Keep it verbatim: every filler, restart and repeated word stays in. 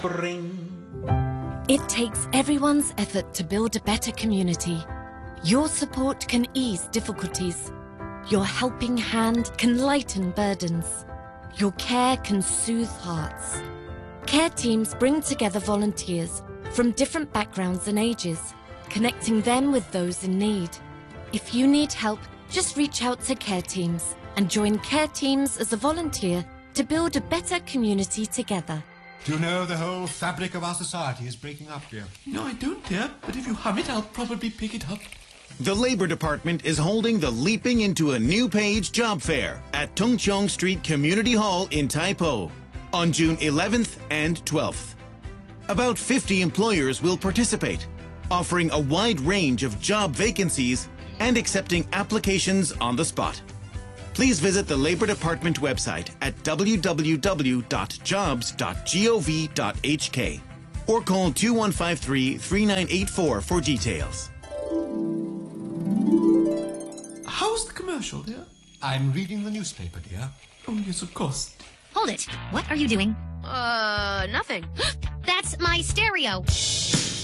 It takes everyone's effort to build a better community. Your support can ease difficulties. Your helping hand can lighten burdens. Your care can soothe hearts. Care teams bring together volunteers from different backgrounds and ages, connecting them with those in need. If you need help, just reach out to Care Teams and join Care Teams as a volunteer to build a better community together. Do you know the whole fabric of our society is breaking up here? No, I don't, dear. But if you hum it, I'll probably pick it up. The Labor Department is holding the Leaping into a New Page job fair at Tung Chung Street Community Hall in Tai Po on June eleventh and twelfth. About fifty employers will participate, offering a wide range of job vacancies and accepting applications on the spot. Please visit the Labor Department website at w w w dot jobs dot gov dot h k or call two one five three, three nine eight four for details. How's the commercial, dear? I'm reading the newspaper, dear. Oh, yes, of course. Hold it. What are you doing? Uh, nothing. That's my stereo.